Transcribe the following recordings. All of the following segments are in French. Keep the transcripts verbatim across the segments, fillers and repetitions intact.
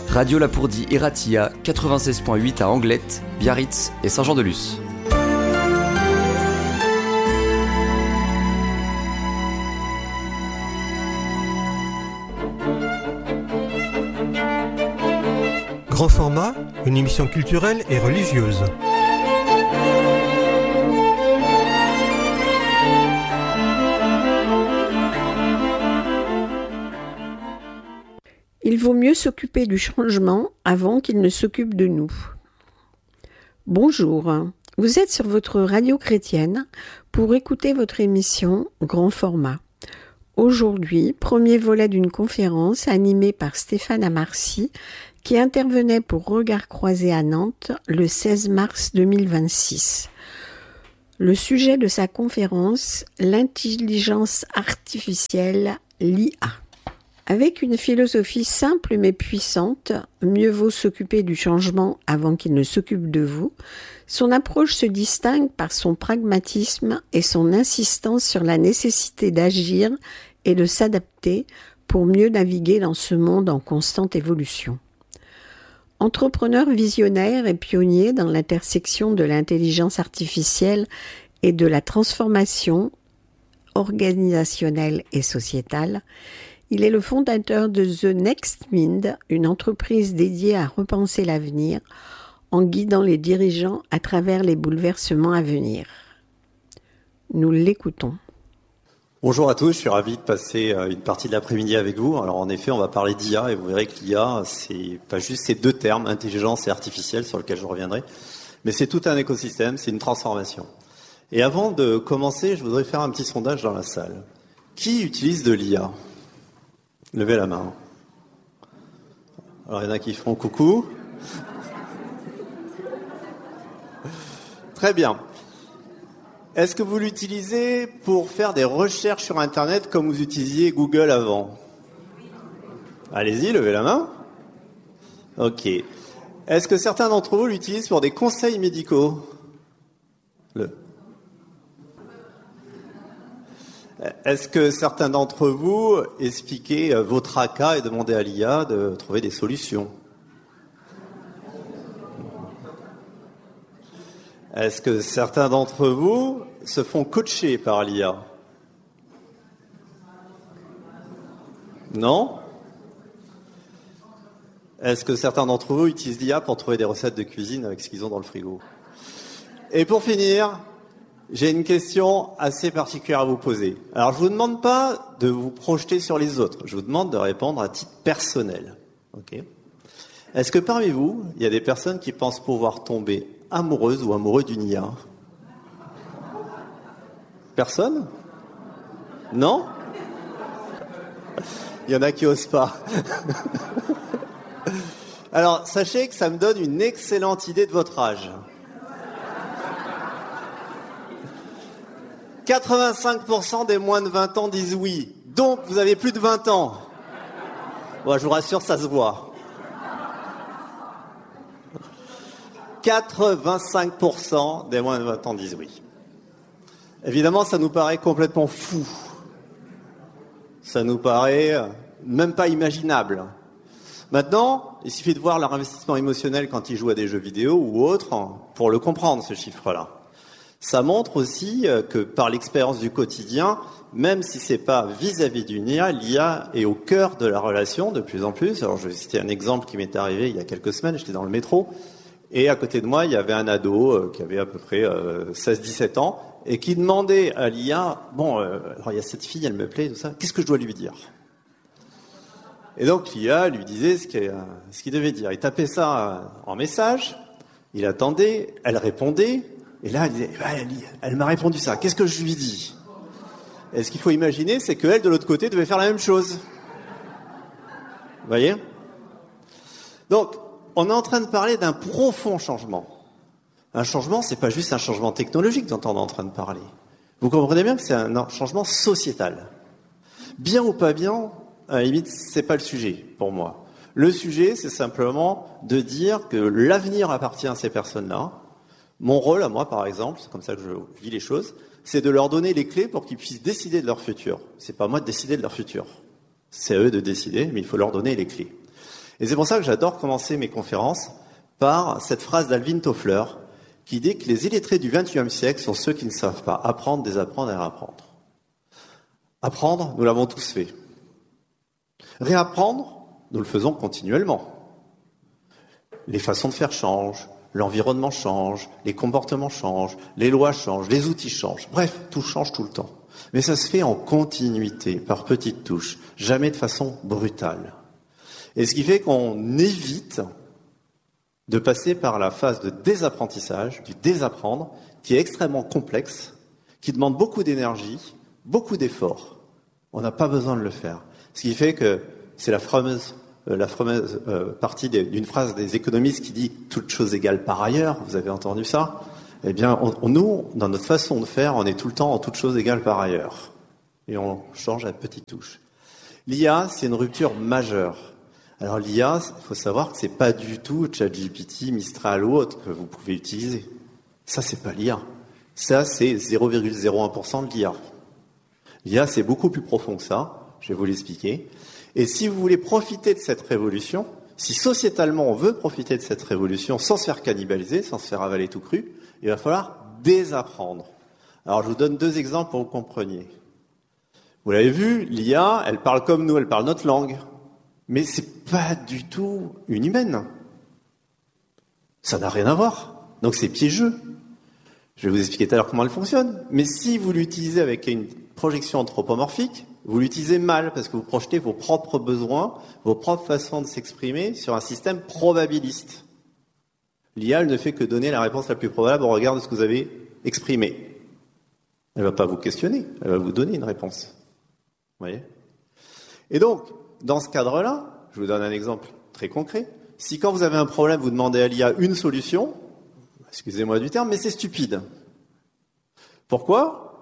Radio Lapourdie et Ratia, quatre-vingt-seize virgule huit à Anglette, Biarritz et Saint-Jean-de-Luz. Grand format, une émission culturelle et religieuse. Il vaut mieux s'occuper du changement avant qu'il ne s'occupe de nous. Bonjour, vous êtes sur votre radio chrétienne pour écouter votre émission Grand format. Aujourd'hui, premier volet d'une conférence animée par Stéphane Amarcy qui intervenait pour Regard Croisé à Nantes le seize mars deux mille vingt-six. Le sujet de sa conférence, l'intelligence artificielle, l'I A. Avec une philosophie simple mais puissante, mieux vaut s'occuper du changement avant qu'il ne s'occupe de vous, son approche se distingue par son pragmatisme et son insistance sur la nécessité d'agir et de s'adapter pour mieux naviguer dans ce monde en constante évolution. Entrepreneur visionnaire et pionnier dans l'intersection de l'intelligence artificielle et de la transformation organisationnelle et sociétale, il est le fondateur de The Next Mind, une entreprise dédiée à repenser l'avenir en guidant les dirigeants à travers les bouleversements à venir. Nous l'écoutons. Bonjour à tous, je suis ravi de passer une partie de l'après-midi avec vous. Alors en effet, on va parler d'I A et vous verrez que l'I A, c'est pas juste ces deux termes, intelligence et artificielle, sur lesquels je reviendrai, mais c'est tout un écosystème, c'est une transformation. Et avant de commencer, je voudrais faire un petit sondage dans la salle. Qui utilise de l'I A ? Levez la main. Alors il y en a qui font coucou. Très bien. Est-ce que vous l'utilisez pour faire des recherches sur Internet comme vous utilisiez Google avant ? Allez-y, levez la main. Ok. Est-ce que certains d'entre vous l'utilisent pour des conseils médicaux ? Le. Est-ce que certains d'entre vous expliquez vos tracas et demandez à l'I A de trouver des solutions ? Est-ce que certains d'entre vous se font coacher par l'I A ? Non ? Est-ce que certains d'entre vous utilisent l'I A pour trouver des recettes de cuisine avec ce qu'ils ont dans le frigo ? Et pour finir, j'ai une question assez particulière à vous poser. Alors, je vous demande pas de vous projeter sur les autres. Je vous demande de répondre à titre personnel. Ok ? Est-ce que parmi vous, il y a des personnes qui pensent pouvoir tomber amoureuses ou amoureux d'une I A ? Personne ? Non ? Il y en a qui osent pas. Alors, sachez que ça me donne une excellente idée de votre âge. quatre-vingt-cinq pour cent des moins de vingt ans disent oui. Donc, vous avez plus de vingt ans. Bon, je vous rassure, ça se voit. quatre-vingt-cinq pour cent des moins de vingt ans disent oui. Évidemment, ça nous paraît complètement fou. Ça nous paraît même pas imaginable. Maintenant, il suffit de voir leur investissement émotionnel quand ils jouent à des jeux vidéo ou autres pour le comprendre, ce chiffre-là. Ça montre aussi que par l'expérience du quotidien, même si c'est pas vis-à-vis d'une I A, l'I A est au cœur de la relation de plus en plus. Alors je vais citer un exemple qui m'est arrivé il y a quelques semaines, j'étais dans le métro, et à côté de moi, il y avait un ado qui avait à peu près seize dix-sept ans, et qui demandait à l'I A, bon, euh, alors il y a cette fille, elle me plaît, tout ça, qu'est-ce que je dois lui dire ? Et donc l'I A lui disait ce qu'il, ce qu'il devait dire. Il tapait ça en message, il attendait, elle répondait, et là, elle disait, elle, elle m'a répondu ça, qu'est-ce que je lui dis ? Et ce qu'il faut imaginer, c'est qu'elle, de l'autre côté, devait faire la même chose. Vous voyez ? Donc, on est en train de parler d'un profond changement. Un changement, c'est pas juste un changement technologique dont on est en train de parler. Vous comprenez bien que c'est un changement sociétal. Bien ou pas bien, à la limite, c'est pas le sujet pour moi. Le sujet, c'est simplement de dire que l'avenir appartient à ces personnes-là. Mon rôle, à moi, par exemple, c'est comme ça que je vis les choses, c'est de leur donner les clés pour qu'ils puissent décider de leur futur. C'est pas à moi de décider de leur futur. C'est à eux de décider, mais il faut leur donner les clés. Et c'est pour ça que j'adore commencer mes conférences par cette phrase d'Alvin Toffler qui dit que les illettrés du vingt et unième siècle sont ceux qui ne savent pas apprendre, désapprendre et réapprendre. Apprendre, nous l'avons tous fait. Réapprendre, nous le faisons continuellement. Les façons de faire changent, l'environnement change, les comportements changent, les lois changent, les outils changent. Bref, tout change tout le temps. Mais ça se fait en continuité, par petites touches, jamais de façon brutale. Et ce qui fait qu'on évite de passer par la phase de désapprentissage, du désapprendre, qui est extrêmement complexe, qui demande beaucoup d'énergie, beaucoup d'efforts. On n'a pas besoin de le faire. Ce qui fait que c'est la fameuse, euh, la fameuse euh, partie des, d'une phrase des économistes qui dit « toute chose égale par ailleurs », vous avez entendu ça ? Eh bien, on, on, nous, dans notre façon de faire, on est tout le temps en toute chose égale par ailleurs. Et on change à petites touches. L'I A, c'est une rupture majeure. Alors l'I A, il faut savoir que c'est pas du tout ChatGPT, Mistral ou autre que vous pouvez utiliser. Ça, c'est pas l'I A. Ça, c'est zéro virgule zéro un pour cent de l'I A. L'I A, c'est beaucoup plus profond que ça. Je vais vous l'expliquer. Et si vous voulez profiter de cette révolution, si sociétalement on veut profiter de cette révolution sans se faire cannibaliser, sans se faire avaler tout cru, il va falloir désapprendre. Alors je vous donne deux exemples pour que vous compreniez. Vous l'avez vu, l'I A, elle parle comme nous, elle parle notre langue. Mais c'est pas du tout une humaine. Ça n'a rien à voir. Donc c'est piégeux. Je vais vous expliquer tout à l'heure comment elle fonctionne. Mais si vous l'utilisez avec une projection anthropomorphique, vous l'utilisez mal parce que vous projetez vos propres besoins, vos propres façons de s'exprimer sur un système probabiliste. L'I A, elle ne fait que donner la réponse la plus probable au regard de ce que vous avez exprimé. Elle ne va pas vous questionner, elle va vous donner une réponse. Vous voyez ? Et donc, dans ce cadre-là, je vous donne un exemple très concret. Si quand vous avez un problème, vous demandez à l'I A une solution, excusez-moi du terme, mais c'est stupide. Pourquoi ?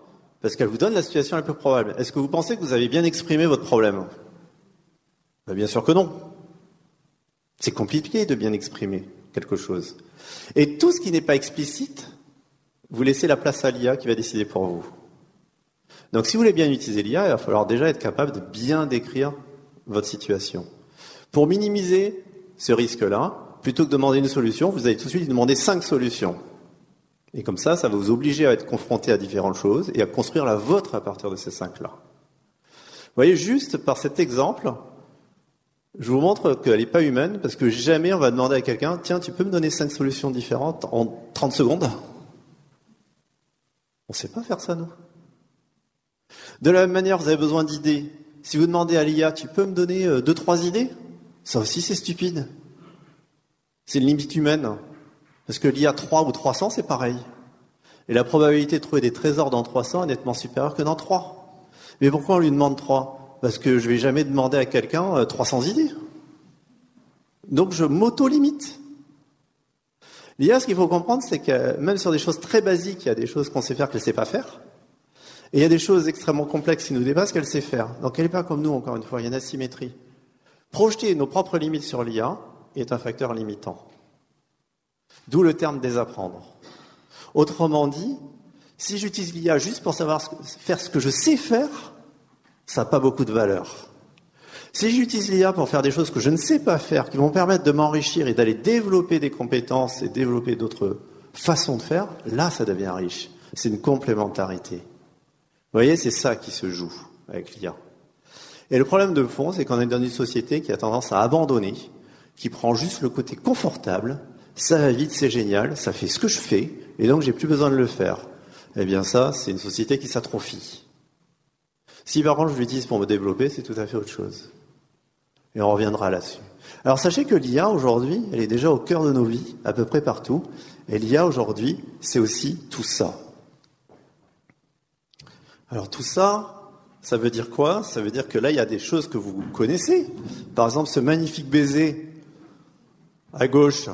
Parce qu'elle vous donne la situation la plus probable. Est-ce que vous pensez que vous avez bien exprimé votre problème ? Ben bien sûr que non. C'est compliqué de bien exprimer quelque chose. Et tout ce qui n'est pas explicite, vous laissez la place à l'I A qui va décider pour vous. Donc si vous voulez bien utiliser l'I A, il va falloir déjà être capable de bien décrire votre situation. Pour minimiser ce risque-là, plutôt que de demander une solution, vous allez tout de suite demander cinq solutions. Et comme ça, ça va vous obliger à être confronté à différentes choses et à construire la vôtre à partir de ces cinq-là. Vous voyez, juste par cet exemple, je vous montre qu'elle n'est pas humaine, parce que jamais on va demander à quelqu'un « Tiens, tu peux me donner cinq solutions différentes en trente secondes ?» On ne sait pas faire ça, nous. De la même manière, vous avez besoin d'idées. Si vous demandez à l'I A « Tu peux me donner deux, trois idées ?» Ça aussi, c'est stupide. C'est une limite humaine. Parce que l'I A trois ou trois cents, c'est pareil. Et la probabilité de trouver des trésors dans trois cents est nettement supérieure que dans trois. Mais pourquoi on lui demande trois ? Parce que je ne vais jamais demander à quelqu'un euh, trois cents idées. Donc je m'auto-limite. L'I A, ce qu'il faut comprendre, c'est que même sur des choses très basiques, il y a des choses qu'on sait faire qu'elle ne sait pas faire. Et il y a des choses extrêmement complexes qui nous dépassent qu'elle sait faire. Donc elle n'est pas comme nous, encore une fois, il y a une asymétrie. Projeter nos propres limites sur l'I A est un facteur limitant. D'où le terme désapprendre. Autrement dit, si j'utilise l'I A juste pour savoir ce que, faire ce que je sais faire, ça n'a pas beaucoup de valeur. Si j'utilise l'I A pour faire des choses que je ne sais pas faire, qui vont me permettre de m'enrichir et d'aller développer des compétences et développer d'autres façons de faire, là, ça devient riche. C'est une complémentarité. Vous voyez, c'est ça qui se joue avec l'I A. Et le problème de fond, c'est qu'on est dans une société qui a tendance à abandonner, qui prend juste le côté confortable. Ça va vite, c'est génial, ça fait ce que je fais, et donc j'ai plus besoin de le faire. Eh bien ça, c'est une société qui s'atrophie. Si par contre je l'utilise pour me développer, c'est tout à fait autre chose. Et on reviendra là-dessus. Alors sachez que l'I A aujourd'hui, elle est déjà au cœur de nos vies, à peu près partout. Et l'I A aujourd'hui, c'est aussi tout ça. Alors tout ça, ça veut dire quoi ? Ça veut dire que là, il y a des choses que vous connaissez. Par exemple, ce magnifique baiser à gauche.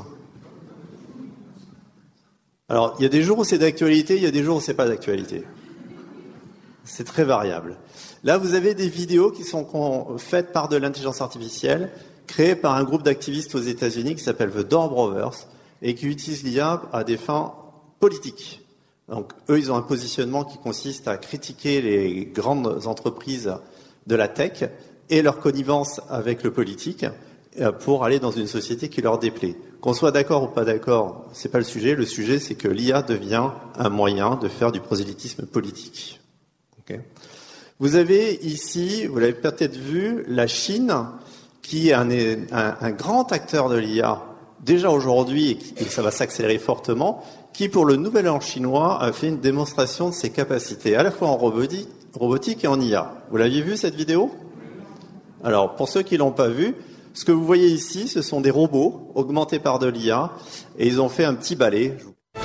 Alors, il y a des jours où c'est d'actualité, il y a des jours où c'est pas d'actualité. C'est très variable. Là, vous avez des vidéos qui sont faites par de l'intelligence artificielle, créées par un groupe d'activistes aux États-Unis qui s'appelle The Door Brothers et qui utilisent l'I A à des fins politiques. Donc, eux, ils ont un positionnement qui consiste à critiquer les grandes entreprises de la tech et leur connivence avec le politique pour aller dans une société qui leur déplaît. Qu'on soit d'accord ou pas d'accord, c'est pas le sujet. Le sujet, c'est que l'I A devient un moyen de faire du prosélytisme politique. Okay. Vous avez ici, vous l'avez peut-être vu, la Chine, qui est un, un, un grand acteur de l'I A déjà aujourd'hui, et, qui, et ça va s'accélérer fortement, qui pour le Nouvel An chinois a fait une démonstration de ses capacités, à la fois en robotique, robotique et en I A. Vous l'aviez vu cette vidéo ? Alors, pour ceux qui l'ont pas vu, ce que vous voyez ici, ce sont des robots augmentés par de l'I A, et ils ont fait un petit ballet.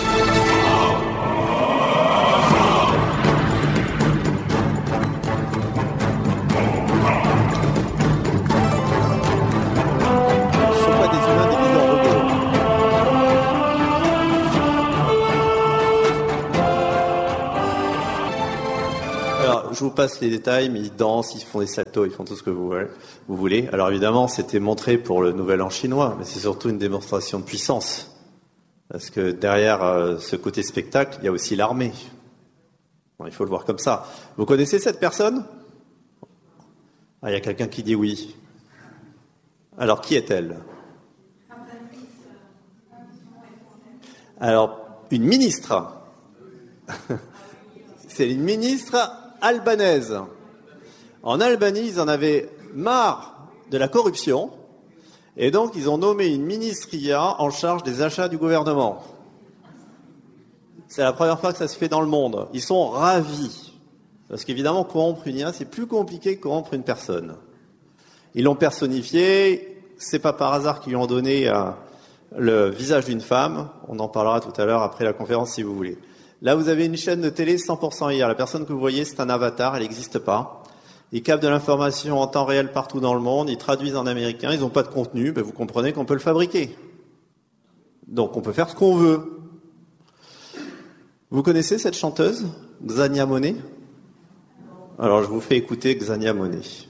Je vous passe les détails, mais ils dansent, ils font des saltos, ils font tout ce que vous voulez. Alors évidemment, c'était montré pour le Nouvel An chinois, mais c'est surtout une démonstration de puissance. Parce que derrière euh, ce côté spectacle, il y a aussi l'armée. Bon, il faut le voir comme ça. Vous connaissez cette personne ? Ah, il y a quelqu'un qui dit oui. Alors, qui est-elle ? Alors, une ministre. C'est une ministre albanaise. En Albanie, ils en avaient marre de la corruption et donc ils ont nommé une ministre I A en charge des achats du gouvernement. C'est la première fois que ça se fait dans le monde. Ils sont ravis parce qu'évidemment, corrompre une I A, c'est plus compliqué que corrompre une personne. Ils l'ont personnifié. C'est pas par hasard qu'ils lui ont donné euh, le visage d'une femme. On en parlera tout à l'heure après la conférence si vous voulez. Là, vous avez une chaîne de télé cent pour cent I A. La personne que vous voyez, c'est un avatar, elle n'existe pas. Ils captent de l'information en temps réel partout dans le monde, ils traduisent en américain, ils n'ont pas de contenu, ben vous comprenez qu'on peut le fabriquer. Donc, on peut faire ce qu'on veut. Vous connaissez cette chanteuse, Xania Monet ? Alors, je vous fais écouter Xania Monet.